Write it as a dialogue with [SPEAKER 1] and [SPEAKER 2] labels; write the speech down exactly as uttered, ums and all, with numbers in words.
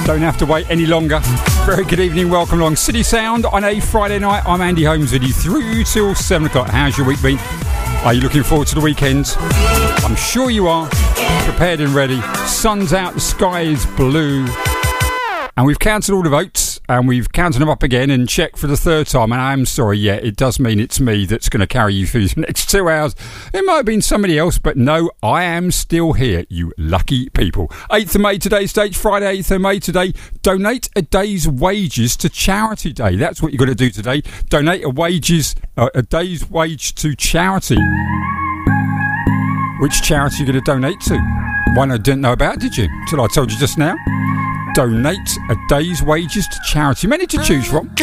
[SPEAKER 1] Don't have to wait any longer. Very good evening, welcome along City Sound on a Friday night. I'm Andy Holmes with you through till seven o'clock. How's your week been? Are you looking forward to the weekend? I'm sure you are. Prepared and ready. Sun's out, the sky is blue. And we've counted all the votes, and we've counted them up again and checked for the third time. And I'm sorry, yeah, it does mean it's me that's going to carry you through the next two hours. It might have been somebody else, but no, I am still here, you lucky people. eighth of May, today's date, Friday, eighth of May today. Donate a day's wages to Charity Day. That's what you've got to do today. Donate a wages, uh, a day's wage to charity. Which charity are you going to donate to? One I didn't know about, did you? Till I told you just now. Donate a day's wages to charity. Many to choose from.